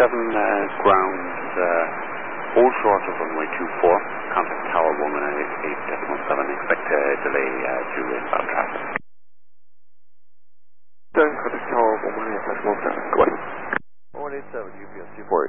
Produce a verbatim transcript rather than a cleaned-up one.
seven, uh, ground, uh, all short of runway two four, contact tower one one eight eight decimal seven, expect a delay uh, due to inbound traffic. Contact tower one one eight decimal seven, go ahead. one one eight seven, U P S two four